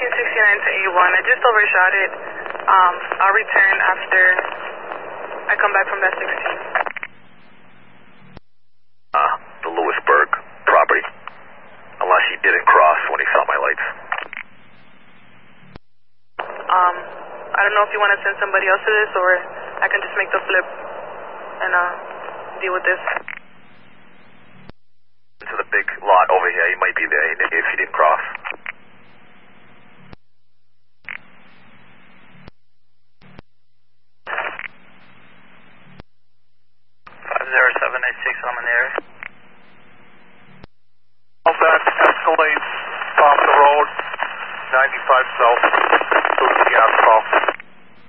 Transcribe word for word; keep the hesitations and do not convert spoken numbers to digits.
eighteen sixty-nine to A one. I just overshot it. Um, I'll return after I come back from that sixteen. Uh, the Lewisburg property. Unless he didn't cross when he saw my lights. Um, I don't know if you want to send somebody else to this, or I can just make the flip and uh, deal with this. To the big lot over here, he might be there if he didn't cross. five zero seven eight six, I'm in the area.